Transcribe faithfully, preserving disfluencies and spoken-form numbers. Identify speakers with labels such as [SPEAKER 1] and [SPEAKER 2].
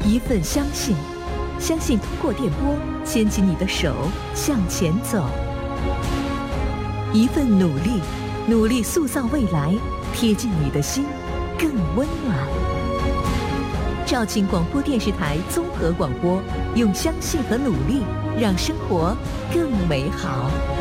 [SPEAKER 1] 一份相信，相信通过电波牵起你的手向前走；一份努力，努力塑造未来，贴近你的心更温暖。肇庆广播电视台综合广播，用相信和努力让生活更美好。